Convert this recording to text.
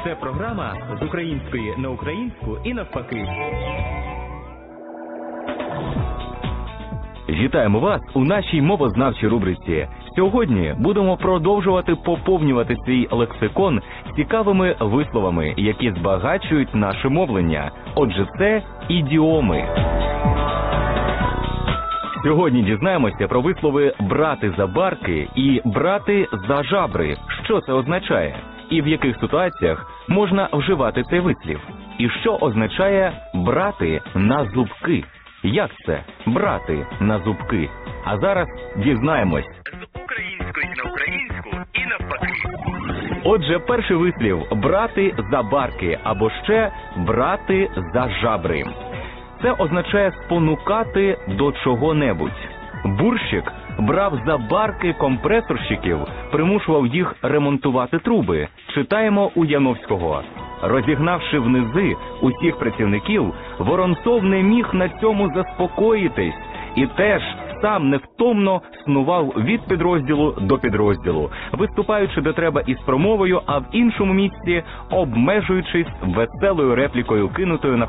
Це програма з української на українську і навпаки. Вітаємо вас у нашій мовознавчій рубриці. Сьогодні будемо продовжувати поповнювати свій лексикон цікавими висловами, які збагачують наше мовлення. Отже, це ідіоми. Сьогодні дізнаємося про вислови «брати за барки» і «брати за жабри». Що це означає? І в яких ситуаціях можна вживати цей вислів? І що означає «брати на зубки»? Як це «брати на зубки»? А зараз дізнаємось. З української на українську і навпаки. Отже, перший вислів «брати за барки» або ще «брати за жабри». Це означає спонукати до чого-небудь. Бурщик брав за барки компресорщиків, примушував їх ремонтувати труби. Читаємо у Яновського. Розігнавши внизи усіх працівників, Воронцов не міг на цьому заспокоїтись і теж сам невтомно снував від підрозділу до підрозділу, виступаючи де треба із промовою, а в іншому місці обмежуючись веселою реплікою, кинутою на